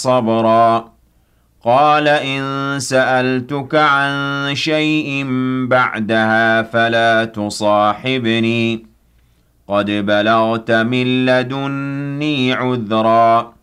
صبرا قال إن سألتك عن شيء بعدها فلا تصاحبني قد بلغت من لدني عذرا